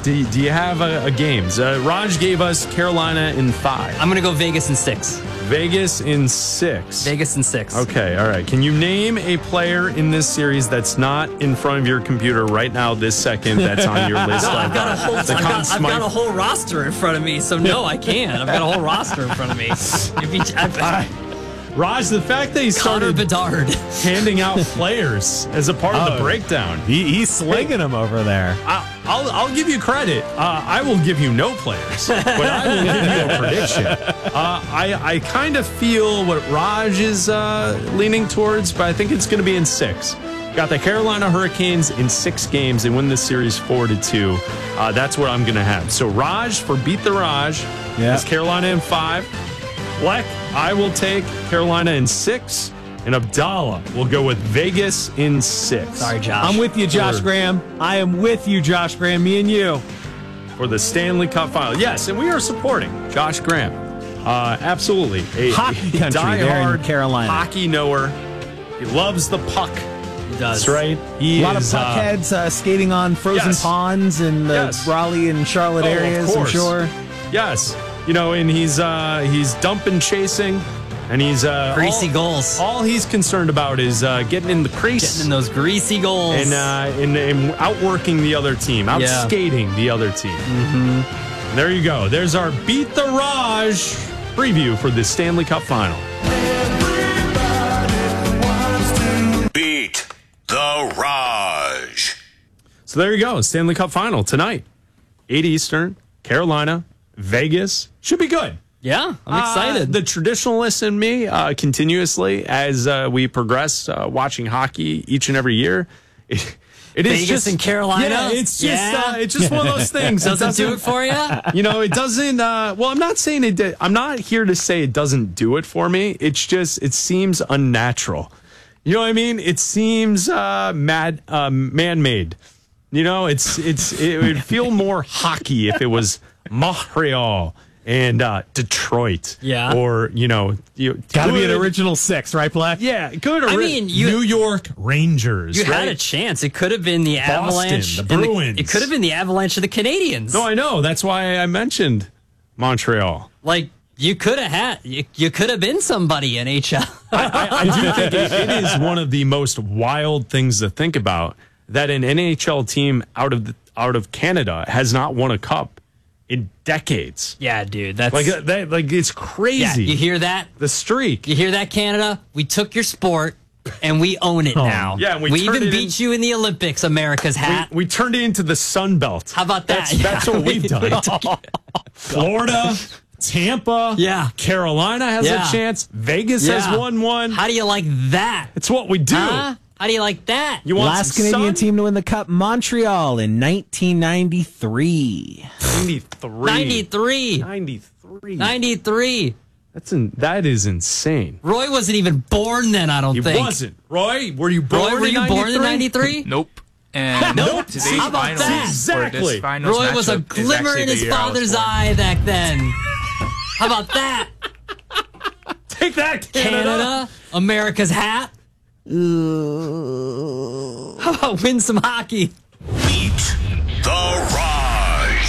do you have a games? Raj gave us Carolina in 5. I'm going to go Vegas in 6. Vegas in 6. Vegas in 6. Okay, all right. Can you name a player in this series that's not in front of your computer right now, this second, that's on your list? I've got a whole roster in front of me, so no, I can't. I've got a whole roster in front of me. Raj, the fact that he started Bedard handing out players as a part of the breakdown. He's slinging them over there. I'll give you credit. I will give you no players, but I will give you a prediction. I kind of feel what Raj is leaning towards, but I think it's going to be in 6. Got the Carolina Hurricanes in 6 games. They win this series 4-2. That's what I'm going to have. So Raj, for Beat the Raj, is Carolina in 5. Black, I will take Carolina in 6. And Abdallah will go with Vegas in 6. Sorry, Josh. I'm with you, Josh Graham. I am with you, Josh Graham. Me and you. For the Stanley Cup final. Yes, and we are supporting Josh Graham. Absolutely. A hockey country there in Carolina. Hockey knower. He loves the puck. He does. That's right. A lot of puckheads skating on frozen ponds in the Raleigh and Charlotte areas, I'm sure. Yes. You know, and he's dumping, chasing, and he's greasy goals. All he's concerned about is getting in the crease, getting in those greasy goals, and outworking the other team, outskating the other team. Mm-hmm. There you go. There's our Beat the Raj preview for the Stanley Cup final. Beat the Raj. So there you go. Stanley Cup final tonight, 8 Eastern, Carolina. Vegas should be good. Yeah, I'm excited. The traditionalist in me, continuously as we progress, watching hockey each and every year. It Vegas is just in Carolina. Yeah, it's just one of those things. Doesn't do it for you. You know, it doesn't. Well, I'm not saying it. I'm not here to say it doesn't do it for me. It's just it seems unnatural. You know what I mean? It seems man-made. You know, it would feel more hockey if it was Montreal and Detroit. Yeah. Or, you know, got to be an original 6, right, Black? Yeah. Good. New York Rangers. You had a chance. It could have been the Avalanche. The Bruins. It could have been the Avalanche of the Canadians. No, I know. That's why I mentioned Montreal. Like, you could have you could have been somebody, NHL. I do think it is one of the most wild things to think about that an NHL team out of Canada has not won a cup in decades. Yeah, dude, that's like it's crazy. Yeah, you hear that? The streak. You hear that, Canada? We took your sport and we own it now. Yeah, we even beat you in the Olympics, America's hat. We turned it into the Sun Belt. How about that? That's what we've done. Florida, Tampa, Carolina has a chance. Vegas has won one. How do you like that? It's what we do. Huh? How do you like that? You want last Canadian team to win the Cup, Montreal in 1993. 93. That is insane. Roy wasn't even born then, I don't think. He wasn't. Roy, were you born in 93? Nope. And nope. Today's How about finals, that? Exactly. Roy was a glimmer in his father's eye back then. How about that? Take that, Canada. America's hat. How about win some hockey? Beat the Raj.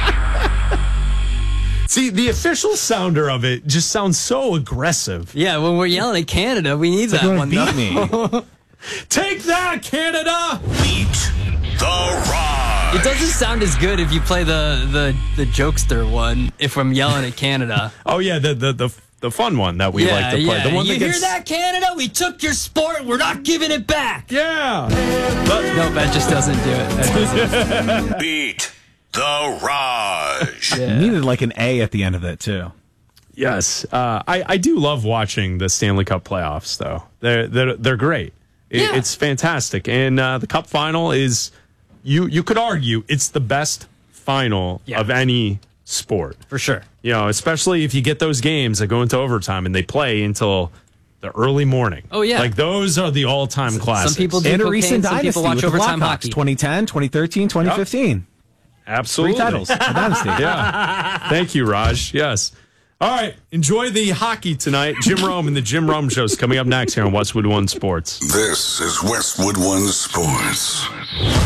See, the official sounder of it just sounds so aggressive. Yeah, when we're yelling at Canada, we need that one. Beat me. Take that, Canada. Beat the Raj. It doesn't sound as good if you play the jokester one. If I'm yelling at Canada. Oh yeah, the fun one that we like to play. Yeah. The one you that hear that, Canada? We took your sport. We're not giving it back. Yeah. Nope, that just doesn't do it. Beat the Raj. Yeah. Needed like an A at the end of it too. Yes, I do love watching the Stanley Cup playoffs though. They're great. It's fantastic, and the Cup final is you could argue it's the best final of any sport for sure. You know, especially if you get those games that go into overtime and they play until the early morning. Oh, yeah. Like, those are the all-time classics. Some people do and a cocaine, recent some dynasty people watch with overtime the Blackhawks, hockey. 2010, 2013, 2015. Absolutely. 3 titles. A dynasty. Yeah. Thank you, Raj. Yes. All right. Enjoy the hockey tonight. Jim Rome and the Jim Rome Show is coming up next here on Westwood One Sports. This is Westwood One Sports.